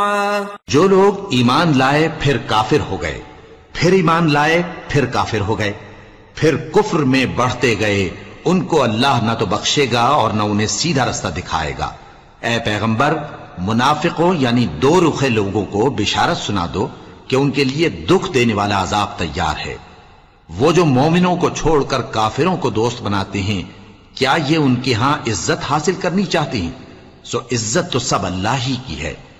जो लोग ईमान लाए फिर काफिर हो गए, फिर ईमान लाए फिर काफिर हो गए, फिर कुफ्र में बढ़ते गए, उनको अल्लाह न तो बख्शेगा और न उन्हें सीधा रास्ता दिखाएगा। ए पैगंबर, मुनाफिकों यानी दो रुखे लोगों को बिशारत सुना दो कि उनके लिए दुख देने वाला अजाब तैयार है। वो जो मोमिनों को छोड़कर काफिरों को दोस्त बनाते हैं, क्या ये उनके यहां इज्जत हासिल करनी चाहते हैं? सो इज्जत तो सब अल्लाह ही की है।